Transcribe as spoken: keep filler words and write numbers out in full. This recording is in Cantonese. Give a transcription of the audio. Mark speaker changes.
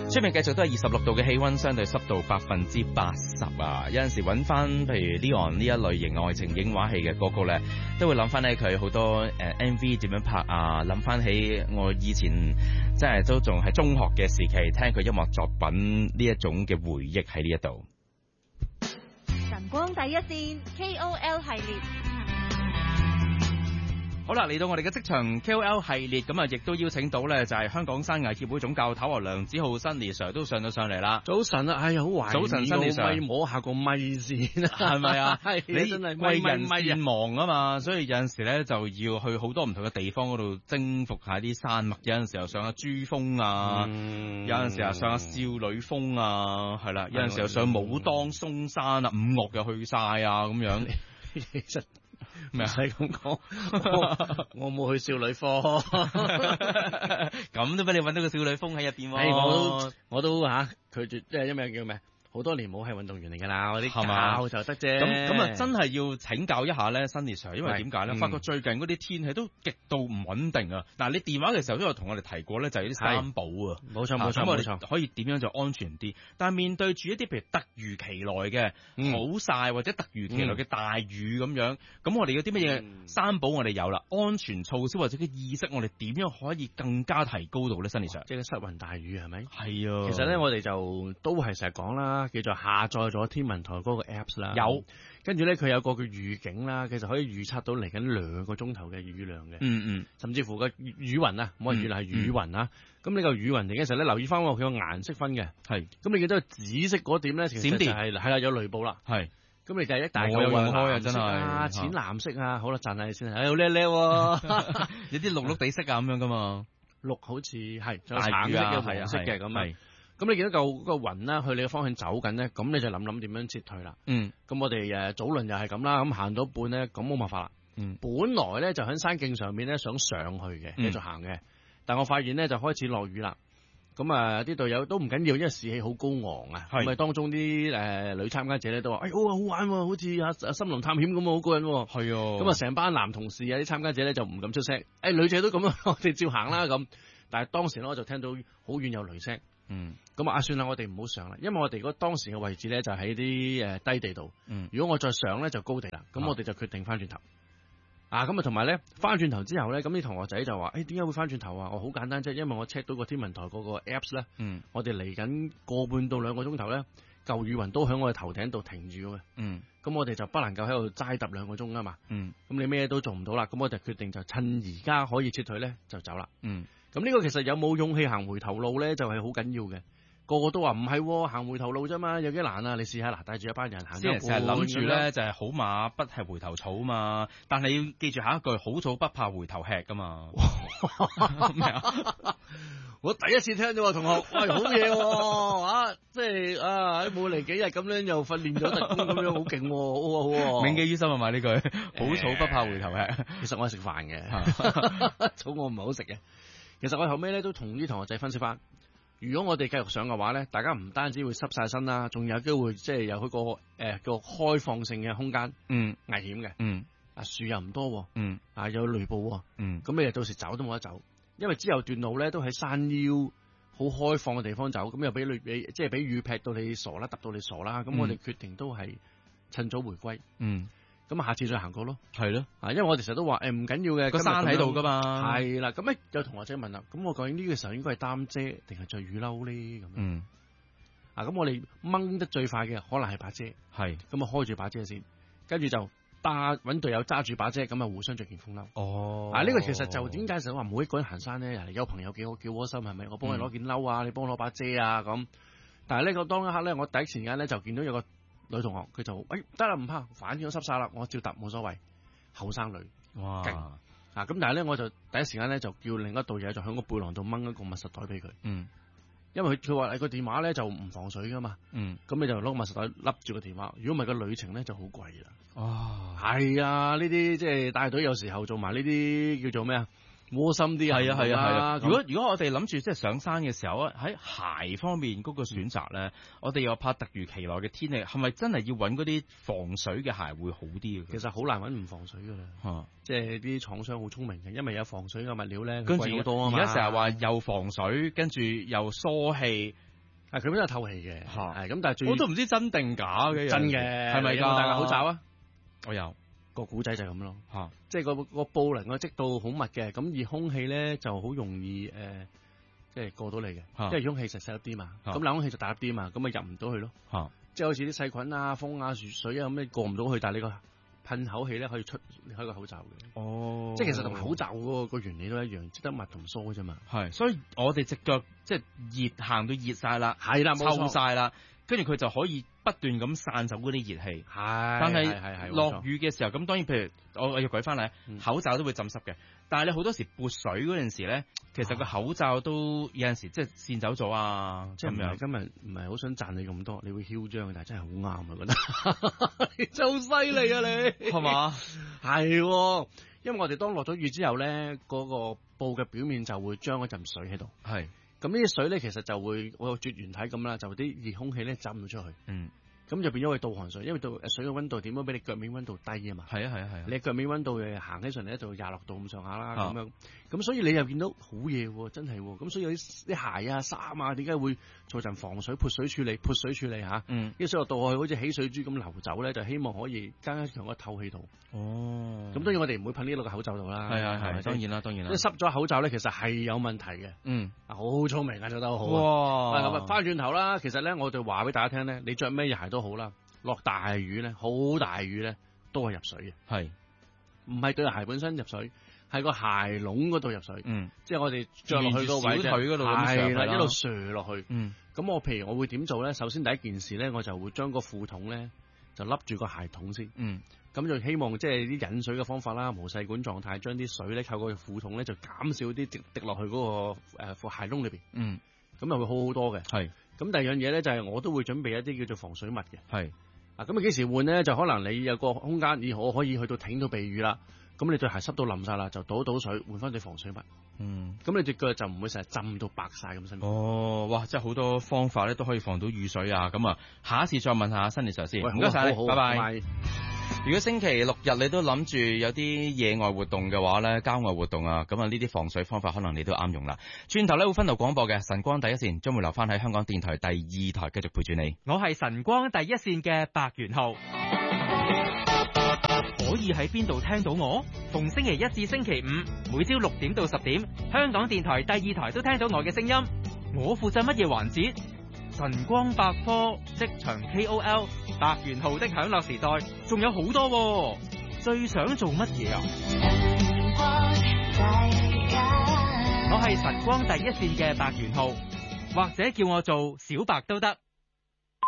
Speaker 1: 出面繼續都係二十六度嘅氣溫，相對濕度百分之八十啊！有陣時揾翻譬如 Leon 呢一類型愛情影畫戲嘅歌曲咧，都會諗翻起佢好多誒 M V 點樣拍啊，諗翻起我以前真係都仲係中學嘅時期聽佢音樂作品呢一種嘅回憶喺呢一度。
Speaker 2: 晨光第一線 K O L 系列。
Speaker 1: 好啦，嚟到我哋嘅職場 K O L 系列，咁啊，亦都邀請到咧，就係香港山藝協會總教頭啊梁梓浩 Sunny Sir 都上咗上嚟啦。
Speaker 3: 早晨啊，哎呀，好懷念，
Speaker 1: 早晨 Sunny Sir，
Speaker 3: 咪摸下個咪先，
Speaker 1: 係咪啊？
Speaker 3: 係
Speaker 1: 你
Speaker 3: 真係
Speaker 1: 為人
Speaker 3: 咪
Speaker 1: 善忙啊嘛，所以有陣時咧就要去好多唔同嘅地方嗰度征服下啲山脈，有陣時候上下珠峰啊，
Speaker 3: 嗯、
Speaker 1: 有陣時候上下少女峰啊，係啦，有陣時候上武當嵩山啊，五岳又去晒啊，咁樣。
Speaker 3: 其實
Speaker 1: 咩啊？
Speaker 3: 唔使咁講，我我冇去少女科，
Speaker 1: 咁都俾你搵到個少女峰喺入邊喎。
Speaker 3: 我都我都吓拒絕，即係因為叫咩？好多年冇係運動員嚟㗎啦，我啲教就得啫。
Speaker 1: 咁咁啊，真係要請教一下咧，Sunny Sir，因為點解咧？
Speaker 3: 嗯、
Speaker 1: 發覺最近嗰啲天氣都極度唔穩定啊！嗱，你電話嘅時候都有同我哋提過咧，就係啲三寶啊。
Speaker 3: 冇錯冇錯冇錯，
Speaker 1: 可以點樣就安全啲？但係面對住一啲譬如突如其來嘅好曬或者突如其來嘅大雨咁樣，咁、嗯、我哋有啲乜嘢三寶我哋有啦？安全措施或者嘅意識，我哋點樣可以更加提高到咧？Sunny Sir，
Speaker 3: 即係失雲大雨係咪？
Speaker 1: 係啊。
Speaker 3: 其實咧，我哋就都係成日講啦。叫做下載咗天文台嗰個 apps 啦，
Speaker 1: 有，跟
Speaker 3: 住咧佢有個叫預警啦，其實可以預測到嚟緊兩個鐘頭嘅雨量嘅，
Speaker 1: 嗯嗯，
Speaker 3: 甚至乎個雨雨雲啊，唔係雨係雨雲啊，咁呢個雨雲嚟嘅時候咧，留意翻佢個顏色分嘅，
Speaker 1: 係，
Speaker 3: 咁你記得紫色嗰點咧，其實就係係啦有雷暴啦，
Speaker 1: 係，
Speaker 3: 咁你就係一大
Speaker 1: 嚿雲開啊，
Speaker 3: 真係啊，淺藍色啊，好啦，讚下你先，哎好叻叻，
Speaker 1: 有啲綠綠地色啊咁樣噶嘛，
Speaker 3: 綠好似係
Speaker 1: 大雨啊，
Speaker 3: 黃色嘅咁啊。咁你見到嚿個雲啦，去你嘅方向走緊咧，咁你就諗諗點樣撤退啦。嗯，咁我哋誒早輪又係咁啦，咁行到一半咧，咁冇辦法啦。嗯，本來咧就喺山徑上面咧想上去嘅，繼續行嘅，嗯、但我發現咧就開始落雨啦。咁啊啲隊友都唔緊要，因為士氣好高昂啊。咁啊當中啲誒、呃、女參加者咧都話：，哎，好啊，好玩喎，好似啊森林探險咁啊，好過癮喎。係啊。咁啊成班男同事啊啲參加者咧就唔敢出聲。誒、哎、女仔都咁啊，我哋照行啦咁。但係當時咧我就聽到好遠有雷聲。嗯，咁啊，算啦，我哋唔好上啦，因為我哋嗰當時嘅位置咧就喺啲誒低地度。嗯，如果我再上咧就高地啦，咁我哋就決定翻轉頭。啊，咁啊，同埋咧翻轉頭之後咧，咁啲同學仔就話：，誒、欸，點解會翻轉頭啊？我好簡單啫，因為我 check 到個天文台嗰個 apps 咧，嗯，我哋嚟緊個半到兩個鐘頭咧，舊雨雲都喺我哋頭頂度停住嘅。嗯，咁我哋就不能夠喺度齋揼兩個鐘啊嘛。嗯，咁你咩都做唔到啦，咁我就決定就趁而家可以撤退咧，就走啦。嗯。咁呢個其實有冇勇氣行回頭路咧，就係好緊要嘅。個個都話唔係，行回頭路啫嘛，有幾難啊？你試下嗱，帶住一班人行一半。成日諗住咧，就係好馬不吃回頭草嘛。但係你要記住下一句，好草不怕回頭吃噶嘛。咩啊？我第一次聽到話同學，喂，好嘢啊！即係啊，喺冇嚟幾日咁樣又訓練咗特工咁樣，好勁，好好好。銘記於心啊嘛呢句，好草不怕回頭吃。其實我係食飯嘅，草我唔係好食嘅。其實我後尾咧都同啲同學仔分析翻，如果我哋繼續上嘅話咧，大家唔單止會濕晒身啦，仲有機會即係有嗰個誒個開放性嘅空間，嗯，危險嘅，嗯，啊樹又唔多，嗯，啊有雷暴，嗯，咁你哋到時走都冇得走，因為之後段路咧都喺山腰好開放嘅地方走，咁又俾雷俾即係俾雨劈到你傻啦，揼到你傻啦，咁我哋決定都係趁早回歸，嗯。咁下次再行過咯，係咯，啊，因為我哋成日都話誒唔緊要嘅，個山喺度噶嘛，係啦，咁咧有同學仔問啦，咁我究竟呢個時候應該係擔遮定係着雨褸咧？咁，嗯，啊，咁我哋掹得最快嘅可能係把遮，係，咁啊開住把遮先，跟住就搭搵隊友揸住把遮，咁啊互相着件風褸，哦，啊呢個其實就點解成日話每一個人行山咧，有朋友幾好幾窩心係咪？我幫你攞件褸啊，你幫我攞把遮啊咁，但係呢個當一刻咧，我第一時間咧就見到有個女同學佢就誒得啦唔怕，反正都濕晒啦，我照揼冇所謂。後生女哇勁啊！咁但係咧我就第一時間咧就叫另一隊嘢就喺個背囊度掹一個密實袋俾佢。嗯，因為佢佢話你個電話咧就唔防水噶嘛。嗯，咁你就攞個密實袋笠住個電話。如果唔係個旅程咧就好貴啦。哦，係啊，呢啲即係帶隊有時候做埋呢啲叫做咩啊？窩心啲啊，係啊係啊係啊！如果如果我哋諗住即係上山嘅時候啊，喺鞋方面嗰個選擇咧，嗯、我哋又怕突如其來嘅天氣，係咪真係要揾嗰啲防水嘅鞋會好啲？其實好難揾唔防水噶啦，啊、即係啲廠商好聰明嘅，因為有防水嘅物料咧，貴好多啊嘛。而家成日話又防水，跟住又疏氣。 係佢邊有透氣嘅，係咁，但係
Speaker 1: 我都唔知真定假嘅，
Speaker 3: 真嘅
Speaker 1: 係咪㗎？
Speaker 3: 戴個口罩啊？
Speaker 1: 我有
Speaker 3: 個古仔就係咁咯，
Speaker 1: 嚇，
Speaker 3: 即係個個布能夠積到好密嘅，咁而空氣咧就好容易誒，即係過到嚟嘅，因為空氣實細粒啲嘛，咁冷空氣就大粒啲嘛，咁咪入唔到去咯，即係好似啲細菌啊、風啊、水啊咁，你過唔到去，但係你個噴口氣咧可以出開個口罩嘅。哦，即係其實同口罩嗰個原理都一樣，積得密同疏啫嘛。係，
Speaker 1: 所以我哋隻腳即係熱行到熱晒啦，
Speaker 3: 係啦，
Speaker 1: 臭晒啦，跟住佢就可以不斷咁散走嗰啲熱氣。係，但係落雨嘅時候，咁當然譬如我我要舉翻嚟，口罩都會浸濕嘅。但係你好多時撥水嗰陣時咧，其實個口罩都有陣時即係跣走咗啊，
Speaker 3: 即係咁樣。今日唔係好想讚你咁多，你會囂張，但係真係好啱啊！覺得你真係好犀利啊！你係嘛？係，因為我哋當落咗雨之後咧，嗰個布嘅表面就會將嗰陣水喺度。係，咁呢啲水咧，其實就會我有絕緣體咁啦，就啲熱空氣咧浸咗出去。嗯。咁就變咗去導寒水，因為到水嘅溫度點樣比你腳面溫度低啊嘛。係啊係啊係啊！你腳面溫度行起上嚟咧就廿六度咁上下啦，咁樣。咁所以你又見到好嘢喎，真係喎。咁所以有啲啲鞋啊、衫啊，點解會做陣防水潑水處理、潑水處理嚇？嗯。啲水落到去好似起水珠咁流走咧，就希望可以加強個透氣度。哦。咁當然我哋唔會噴呢落個口罩度啦。係啊係，當然啦當然啦。即係濕咗口罩咧，其實係有問題嘅。嗯。好聰明啊，做得好。哇！咁啊，翻轉頭啦，其實咧，我就話俾大家聽咧，你着咩鞋都好啦，落大雨咧，好大雨咧，都係入水嘅。係，唔係對鞋本身入水，係個鞋窿嗰度入水。嗯，即係我哋着落去個位，小腿嗰度係啦，一路瀡落去。嗯，咁我譬如我會點做咧？首先第一件事咧，我就會將個褲筒咧就笠住個鞋筒先。嗯，咁就希望即係啲引水嘅方法啦，無細管狀態，將啲水咧透過個褲筒咧就減少啲滴滴落去嗰個誒褲鞋窿裏邊。嗯，咁又會好好多嘅。係。咁第二樣嘢咧就係我都會準備一啲叫做防水襪嘅。係啊，咁啊幾時換咧？就可能你有個空間，以我可以去到挺到避雨啦。咁你對鞋濕到淋晒啦，就倒倒水換翻對防水襪。嗯，咁你隻腳就唔會成日浸到白晒咁辛苦。哦，哇！即係好多方法咧都可以防到雨水啊。咁啊，下一次再問下新年 Sir 先。唔該晒，拜拜。如果星期六日你都諗住有啲野外活動嘅話咧，郊外活動啊，咁啊呢啲防水方法可能你都啱用啦。轉頭咧會分流廣播嘅晨光第一線，將會留翻喺香港電台第二台繼續陪住你。
Speaker 4: 我係晨光第一線嘅白元浩，可以喺邊度聽到我？逢星期一至星期五，每朝六點到十點，香港電台第二台都聽到我嘅聲音。我負責乜嘢環節？晨光百科、職場 K O L、白元浩的享樂時代，仲有好多。最想做乜嘢啊？我係晨光第一線嘅白元浩，或者叫我做小白都得。